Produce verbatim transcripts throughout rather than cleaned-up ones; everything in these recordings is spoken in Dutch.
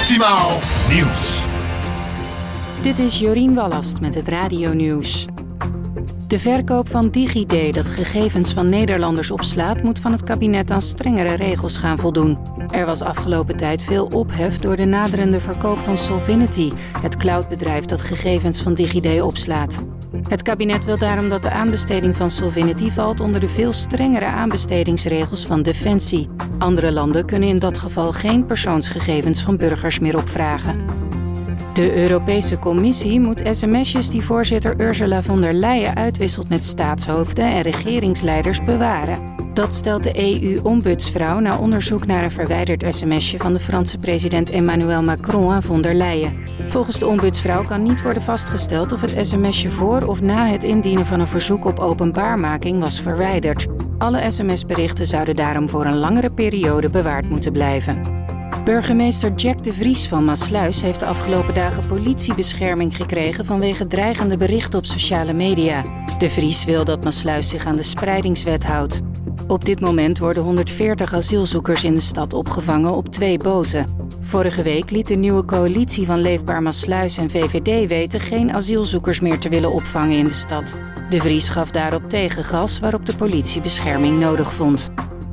Optimaal Nieuws. Dit is Jorien Wallast met het radionieuws. De verkoop van DigiD, dat gegevens van Nederlanders opslaat, moet van het kabinet aan strengere regels gaan voldoen. Er was afgelopen tijd veel ophef door de naderende verkoop van Solvinity, het cloudbedrijf dat gegevens van DigiD opslaat. Het kabinet wil daarom dat de aanbesteding van Solvinity valt onder de veel strengere aanbestedingsregels van Defensie. Andere landen kunnen in dat geval geen persoonsgegevens van burgers meer opvragen. De Europese Commissie moet sms'jes die voorzitter Ursula von der Leyen uitwisselt met staatshoofden en regeringsleiders bewaren. Dat stelt de E U-ombudsvrouw na onderzoek naar een verwijderd sms'je van de Franse president Emmanuel Macron aan von der Leyen. Volgens de ombudsvrouw kan niet worden vastgesteld of het sms'je voor of na het indienen van een verzoek op openbaarmaking was verwijderd. Alle sms-berichten zouden daarom voor een langere periode bewaard moeten blijven. Burgemeester Jack de Vries van Maassluis heeft de afgelopen dagen politiebescherming gekregen vanwege dreigende berichten op sociale media. De Vries wil dat Maassluis zich aan de spreidingswet houdt. Op dit moment worden honderdveertig asielzoekers in de stad opgevangen op twee boten. Vorige week liet de nieuwe coalitie van Leefbaar Maassluis en V V D weten geen asielzoekers meer te willen opvangen in de stad. De Vries gaf daarop tegengas waarop de politie bescherming nodig vond.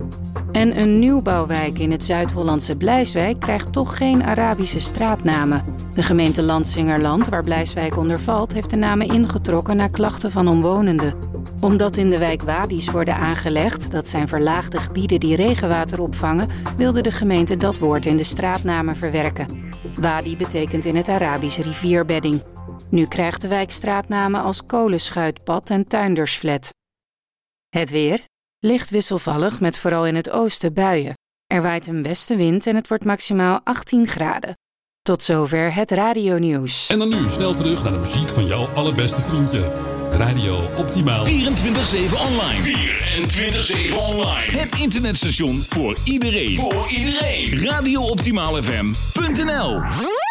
En een nieuwbouwwijk in het Zuid-Hollandse Blijswijk krijgt toch geen Arabische straatnamen. De gemeente Lansingerland, waar Blijswijk onder valt, heeft de namen ingetrokken na klachten van omwonenden. Omdat in de wijk wadi's worden aangelegd, dat zijn verlaagde gebieden die regenwater opvangen, wilde de gemeente dat woord in de straatnamen verwerken. Wadi betekent in het Arabisch rivierbedding. Nu krijgt de wijk straatnamen als Kolenschuitpad en Tuindersflat. Het weer. Licht wisselvallig met vooral in het oosten buien. Er waait een westenwind en het wordt maximaal achttien graden. Tot zover het radionieuws. En dan nu snel terug naar de muziek van jouw allerbeste vriendje. Radio Optimaal. vierentwintig zeven online. vierentwintig zeven online. Het internetstation voor iedereen. Voor iedereen. radio optimaal f m punt n l